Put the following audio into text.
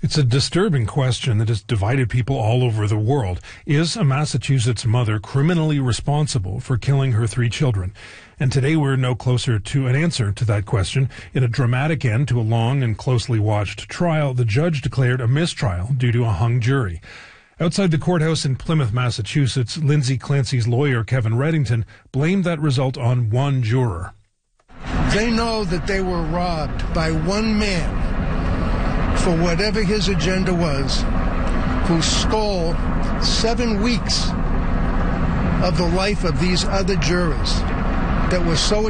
It's a disturbing question that has divided people all over the world. Is a Massachusetts mother criminally responsible for killing her 3 children? And today we're no closer to an answer to that question. In a dramatic end to a long and closely watched trial, the judge declared a mistrial due to a hung jury. Outside the courthouse in Plymouth, Massachusetts, Lindsay Clancy's lawyer, Kevin Reddington, blamed that result on one juror. They know that they were robbed by one man for whatever his agenda was, who stole 7 weeks of the life of these other jurors that were so